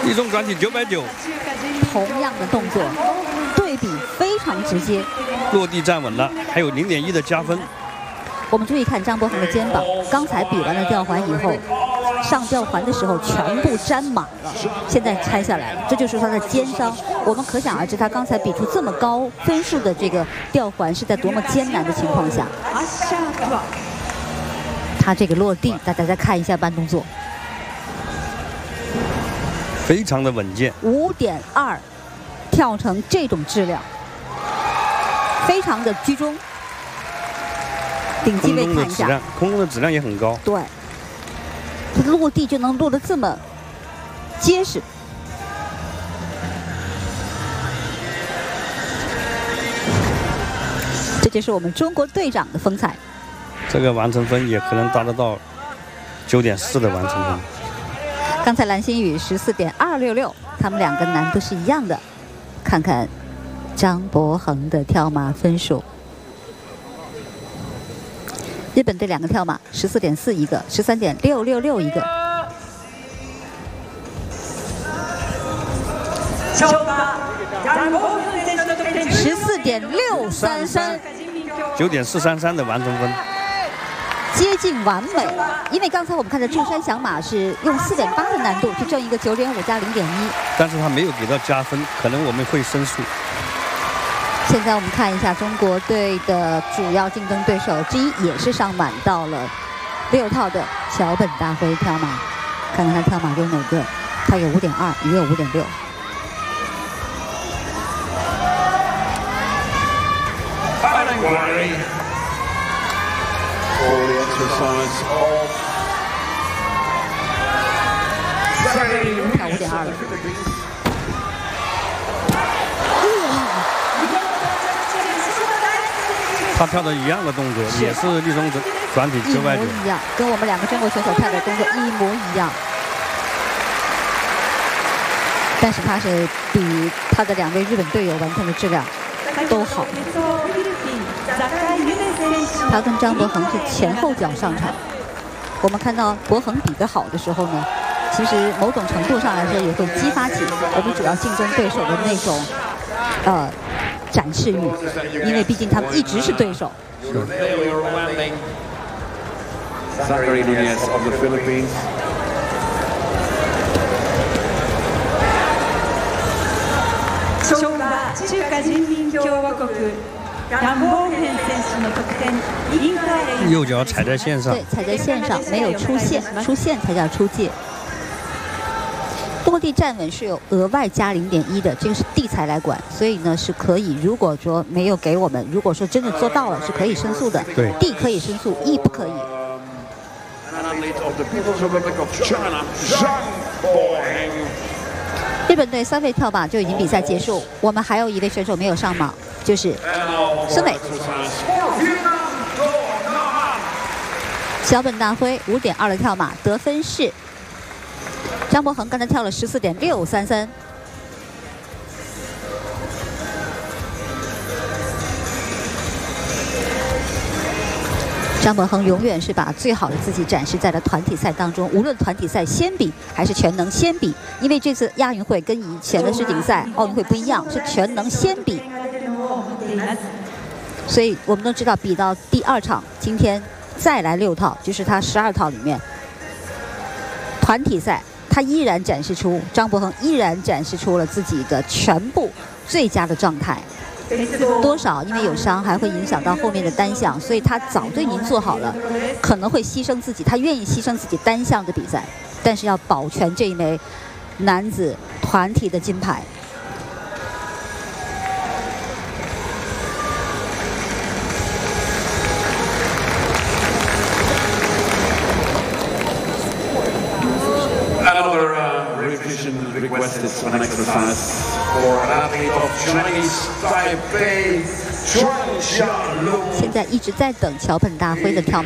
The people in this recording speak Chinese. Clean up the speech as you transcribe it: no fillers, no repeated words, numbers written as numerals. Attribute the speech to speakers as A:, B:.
A: 立中转体990，
B: 同样的动作，对比非常直接。
A: 落地站稳了，还有0.1的加分。
B: 我们注意看张博恒的肩膀，刚才比完了吊环以后，上吊环的时候全部粘满了，现在拆下来了，这就是他的肩伤。我们可想而知，他刚才比出这么高分数的这个吊环是在多么艰难的情况下。他这个落地，大家再看一下慢动作，
A: 非常的稳健。
B: 5.2，跳成这种质量，非常的居中。顶机位看一下，
A: 空中的质量也很高。
B: 对，落地就能落得这么结实。这就是我们中国队长的风采。
A: 这个完成分也可能达得到9.4的完成分。
B: 刚才蓝星宇14.266，他们两个难度是一样的。看看张博恒的跳马分数。日本队两个跳马14.4一个，13.666一个。14.633。
A: 9.433的完成分。
B: 接近完美，因为刚才我们看的柱山响马是用4.8的难度去挣一个9.5加0.1，
A: 但是他没有给到加分，可能我们会申诉。
B: 现在我们看一下中国队的主要竞争对手之一，也是上满到了6套的桥本大辉跳马，看看他跳马有哪个，他有5.2，也有5.6。跳5.2了。
A: 他跳的一样的动作，也是立中转体990，
B: 一模一样，跟我们两个中国选手跳的动作一模一样。但是他是比他的2位日本队友完成的质量都好。他跟张博恒是前后脚上场。我们看到博恒比得好的时候呢，其实某种程度上来说也会激发起我们主要竞争对手的那种展示欲，因为毕竟他们一直是对手。
C: Zachary Nunez of the Philippines.
A: China 右脚踩在线上，
B: 对，踩在线上，没有出线，出线才叫出界。落地站稳是有额外加0.1的，这个是地裁来管，所以呢是可以。如果说没有给我们，如果说真的做到了，是可以申诉的。
A: 对，
B: 地可以申诉，E不可以。日本队3位跳马就已经比赛结束，我们还有1位选手没有上马，就是孙伟。桥本大辉5.2的跳马得分是。张博恒刚才跳了14.633，张博恒永远是把最好的自己展示在了团体赛当中，无论团体赛先比还是全能先比，因为这次亚运会跟以前的世锦赛、奥运会不一样，是全能先比，所以我们都知道，比到第2场，今天再来6套，就是他12套里面团体赛。他依然展示出，张博恒依然展示出了自己的全部最佳的状态。多少因为有伤还会影响到后面的单项，所以他早就已经做好了，可能会牺牲自己，他愿意牺牲自己单项的比赛，但是要保全这一枚男子团体的金牌。
C: Another revision requested for an exercise for an athlete of Chinese Taipei, Chuan Xiaolong.
B: 现在一直在等桥本大辉的跳马。